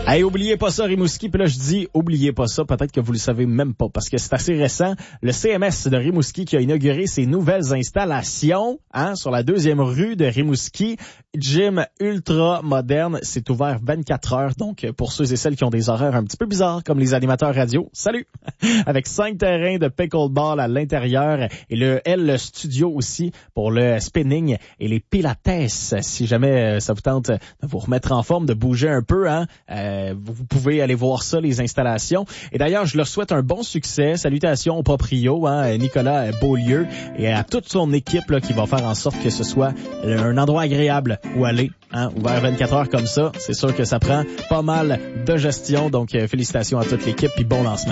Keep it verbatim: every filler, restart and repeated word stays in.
Hey, oubliez pas ça, Rimouski. Puis là, je dis, oubliez pas ça. Peut-être que vous le savez même pas, parce que c'est assez récent. Le C M S de Rimouski qui a inauguré ses nouvelles installations, hein, sur la deuxième rue de Rimouski. Gym ultra moderne. C'est ouvert vingt-quatre heures. Donc, pour ceux et celles qui ont des horaires un petit peu bizarres, comme les animateurs radio, salut! Avec cinq terrains de pickleball à l'intérieur et le L Studio aussi pour le spinning et les pilates. Si jamais ça vous tente de vous remettre en forme, de bouger un peu, hein, euh, vous pouvez aller voir ça, les installations. Et d'ailleurs, je leur souhaite un bon succès. Salutations au proprio, hein, Nicolas Beaulieu, et à toute son équipe là, qui va faire en sorte que ce soit un endroit agréable où aller. Hein, ouvert vingt-quatre heures comme ça, c'est sûr que ça prend pas mal de gestion. Donc, euh, félicitations à toute l'équipe puis bon lancement.